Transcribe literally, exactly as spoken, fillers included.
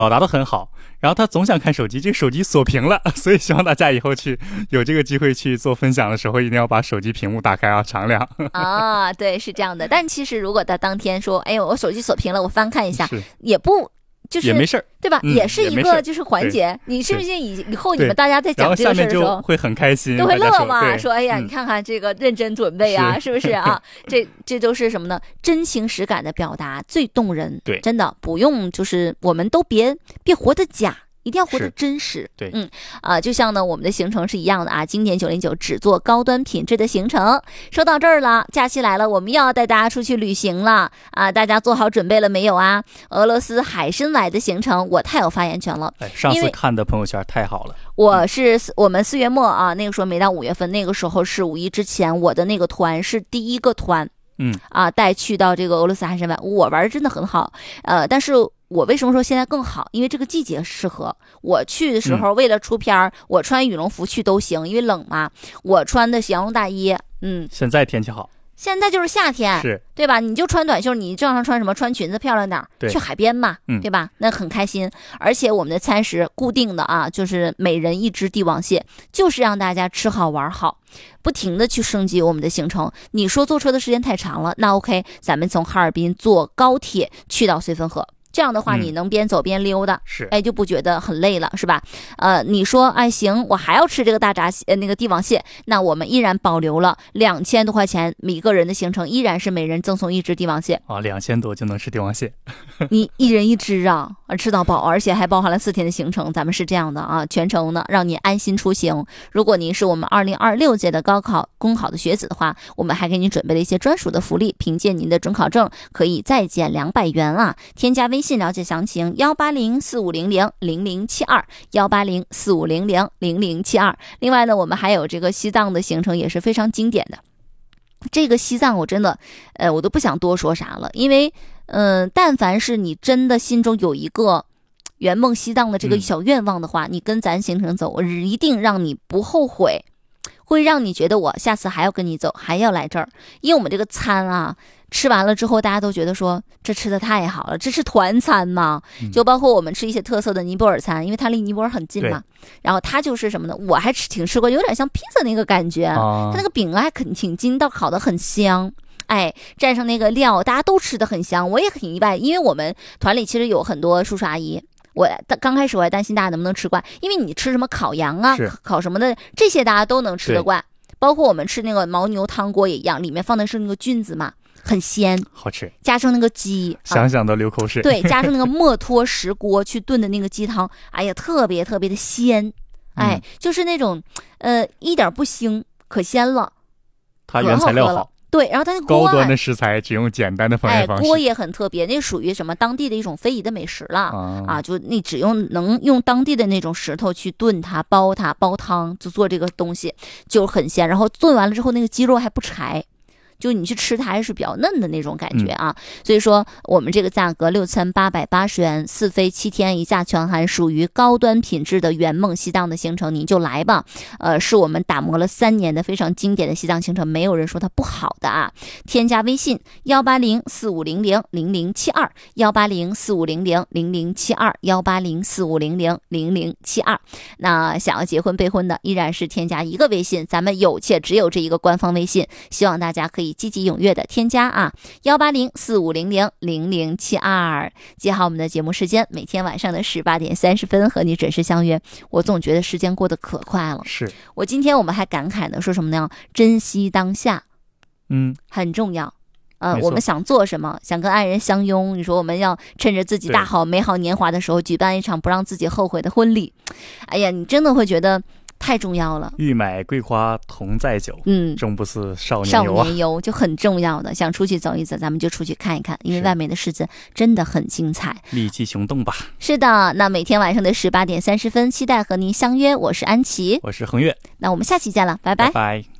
表达的很好，然后他总想看手机，这个手机锁屏了，所以希望大家以后去有这个机会去做分享的时候，一定要把手机屏幕打开啊，常亮啊。对，是这样的。但其实如果他当天说，哎呦，我手机锁屏了，我翻看一下，也不就是也没事， 对吧？ 嗯、 也是一个就是缓解。你是不是以以后你们大家在讲这个事的时候会很开心， 都会乐嘛？ 说, 说哎呀、嗯，你看看这个认真准备啊，是, 是不是啊？这这都是什么呢？真情实感的表达最动人。 对， 真的不用就是我们都别别活得假。一定要活得真实， 对， 嗯啊、呃，就像呢，我们的行程是一样的啊。经典九零九只做高端品质的行程。说到这儿了，假期来了，我们又要带大家出去旅行了啊！大家做好准备了没有啊？俄罗斯海参崴的行程，我太有发言权了。 哎，上次看的朋友圈太好了。 我是我们四月末啊，那个时候没到五月份，那个时候是五一之前，我的那个团是第一个团， 嗯啊，带去到这个俄罗斯海参崴，我玩真的很好，呃，但是。我为什么说现在更好？因为这个季节适合。我去的时候，为了出片儿、嗯，我穿羽绒服去都行，因为冷嘛。我穿的是羊绒大衣，嗯。 现在天气好。 现在就是夏天， 是， 对吧？你就穿短袖，你正常穿什么？穿裙子漂亮点，去海边嘛， 嗯， 对吧？那很开心。而且我们的餐食固定的啊，就是每人一只帝王蟹，就是让大家吃好玩好，不停的去升级我们的行程。你说坐车的时间太长了，那 OK， 咱们从哈尔滨坐高铁去到绥芬河。这样的话，你能边走边溜达， 是、嗯， 哎，就不觉得很累了，是吧？呃，你说，哎，行，我还要吃这个大闸蟹，呃，那个帝王蟹，那我们依然保留了两千多块钱每个人的行程，依然是每人赠送一只帝王蟹啊，两千多就能吃帝王蟹， 你一人一只啊，吃到饱，而且还包含了四天的行程，咱们是这样的啊，全程呢让你安心出行。如果您是我们二零二六届的高考公考的学子的话，我们还给您准备了一些专属的福利，凭借您的准考证可以再减两百元啊，添加微信了解详情，幺八零四五零零零零七二，幺八零四五零零零零七二。另外呢，我们还有这个西藏的行程也是非常经典的。这个西藏我真的，呃，我都不想多说啥了，因为，嗯、呃，但凡是你真的心中有一个圆梦西藏的这个小愿望的话，嗯、你跟咱行程走，我一定让你不后悔，会让你觉得我下次还要跟你走，还要来这儿，因为我们这个餐啊。吃完了之后，大家都觉得说这吃的太好了，这是团餐嘛、嗯？就包括我们吃一些特色的尼泊尔餐，因为它离尼泊尔很近嘛。然后它就是什么呢？我还吃挺吃过，有点像披萨那个感觉。啊、它那个饼还挺挺筋道，烤得很香。哎，蘸上那个料，大家都吃得很香。我也很意外，因为我们团里其实有很多叔叔阿姨。我刚开始我还担心大家能不能吃惯，因为你吃什么烤羊啊、烤什么的，这些大家都能吃得惯。包括我们吃那个牦牛汤锅也一样，里面放的是那个菌子嘛。很鲜， 好吃， 加上那个鸡， 想想都流口水。 啊、对，加上那个墨脱石锅去炖的那个鸡汤，哎呀，特别特别的鲜，哎，嗯、就是那种，呃，一点不腥，可鲜了。 它原材料好，好对，然后它那个锅、啊、 高端的食材，只用简单的烹饪方式。 哎，锅也很特别，那属于什么当地的一种非遗的美食了、啊、啊！就你只用能用当地的那种石头去炖它、煲它、煲汤，就做这个东西就很鲜。然后炖完了之后，那个鸡肉还不柴。就你去吃它还是比较嫩的那种感觉啊、嗯，所以说我们这个价格六千八百八十元，四飞七天一价全含，属于高端品质的圆梦西藏的行程，您就来吧。呃，是我们打磨了三年的非常经典的西藏行程，没有人说它不好的啊。添加微信幺八零四五零零零零七二，幺八零四五零零零零七二，幺八零四五零零零零七二。那想要结婚备婚的，依然是添加一个微信，咱们有且只有这一个官方微信，希望大家可以积极踊跃的添加啊，幺八零四五零零零零七二，记好我们的节目时间，每天晚上的十八点三十分和你准时相约。我总觉得时间过得可快了， 是我今天我们还感慨呢，说什么呢？珍惜当下， 嗯， 很重要。呃，我们想做什么，想跟爱人相拥，你说我们要趁着自己大好美好年华的时候，举办一场不让自己后悔的婚礼。哎呀，你真的会觉得。太重要了， 欲买桂花同载酒， 嗯， 终不似少年游啊， 少年游就很重要的。想出去走一走，咱们就出去看一看，因为外面的世界真的很精彩。 立即行动吧！ 是的，那每天晚上的十八点三十分，期待和您相约。我是安琪， 我是恒月， 那我们下期见了，拜拜。 拜拜。